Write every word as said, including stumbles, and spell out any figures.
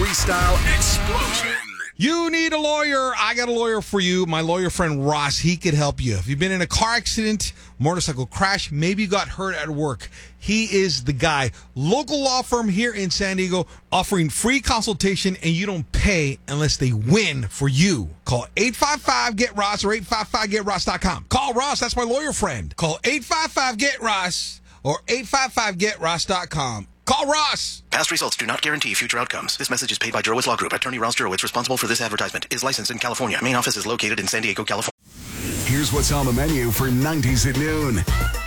freestyle explosion. You need a lawyer. I got a lawyer for you. My lawyer friend Ross, he could help you. If you've been in a car accident, motorcycle crash, maybe you got hurt at work, he is the guy. Local law firm here in San Diego offering free consultation, and you don't pay unless they win for you. Call eight five five, get ross or eight five five, get ross dot com. Call Ross. That's my lawyer friend. Call eight five five, get ross or eight five five, get ross dot com. Call Ross. Past results do not guarantee future outcomes. This message is paid by Jurowitz Law Group. Attorney Ross Jurowitz, responsible for this advertisement, is licensed in California. Main office is located in San Diego, California. Here's what's on the menu for nineties at noon.